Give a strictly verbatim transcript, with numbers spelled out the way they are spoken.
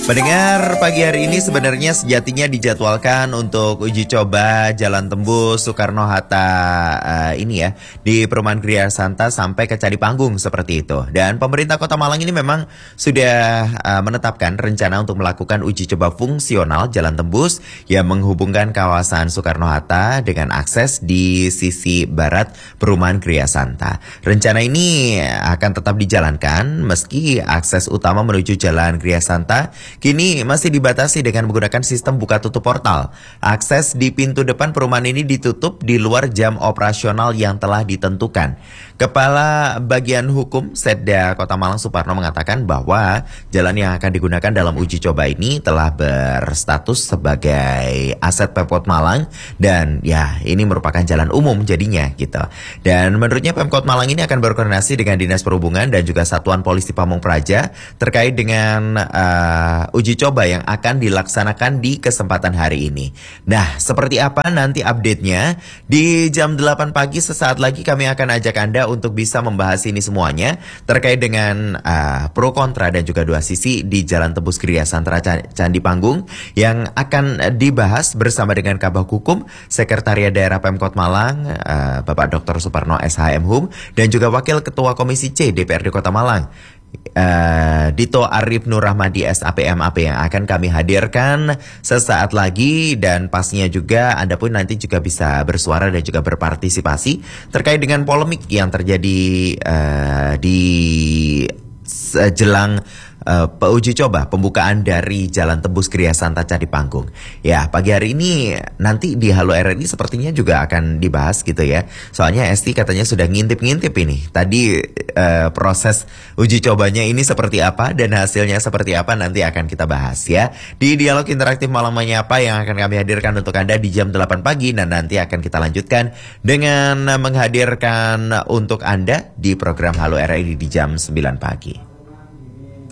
Pendengar, pagi hari ini sebenarnya sejatinya dijadwalkan untuk uji coba Jalan Tembus Soekarno-Hatta uh, ini ya di Perumahan Gria Santa sampai ke Candi Panggung seperti itu. Dan pemerintah Kota Malang ini memang sudah uh, menetapkan rencana untuk melakukan uji coba fungsional Jalan Tembus yang menghubungkan kawasan Soekarno-Hatta dengan akses di sisi barat Perumahan Gria Santa. Rencana ini akan tetap dijalankan meski akses utama menuju Jalan Gria Santa kini masih dibatasi dengan menggunakan sistem buka tutup portal. Akses di pintu depan perumahan ini ditutup di luar jam operasional yang telah ditentukan. Kepala Bagian Hukum Setda Kota Malang Suparno mengatakan bahwa jalan yang akan digunakan dalam uji coba ini telah berstatus sebagai aset Pemkot Malang dan ya ini merupakan jalan umum jadinya gitu. Dan menurutnya Pemkot Malang ini akan berkoordinasi dengan Dinas Perhubungan dan juga Satuan Polisi Pamung Praja terkait dengan uh, uji coba yang akan dilaksanakan di kesempatan hari ini. Nah, seperti apa nanti update-nya? Di jam delapan pagi sesaat lagi kami akan ajak Anda untuk bisa membahas ini semuanya terkait dengan uh, pro kontra dan juga dua sisi di Jalan Tembus Gria Santa Candi Panggung yang akan dibahas bersama dengan Kabag Hukum Sekretariat Daerah Pemkot Malang, uh, Bapak Doktor Suparno S H M Hum dan juga Wakil Ketua Komisi C D P R D Kota Malang. Uh, Dito Arif Nur Rahmadi S A P M A P yang akan kami hadirkan sesaat lagi dan pastinya juga Anda pun nanti juga bisa bersuara dan juga berpartisipasi terkait dengan polemik yang terjadi uh, di uh, jelang Uh, uji coba pembukaan dari Jalan Tembus Gria Santa Candi Panggung. Ya, pagi hari ini nanti di Halo R R I sepertinya juga akan dibahas gitu ya. Soalnya Esti katanya sudah ngintip-ngintip ini. Tadi uh, proses uji cobanya ini seperti apa dan hasilnya seperti apa nanti akan kita bahas ya. Di Dialog Interaktif Malam Menyapa yang akan kami hadirkan untuk Anda di jam delapan pagi dan nanti akan kita lanjutkan dengan menghadirkan untuk Anda di program Halo R R I di jam sembilan pagi.